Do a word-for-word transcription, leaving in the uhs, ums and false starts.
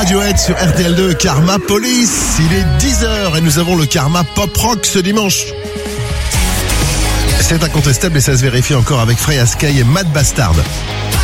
Radiohead sur R T L deux, Karma Police. Il est dix heures et nous avons le Karma Pop Rock ce dimanche. C'est incontestable et ça se vérifie encore avec Freya Sky et Mad Bastard.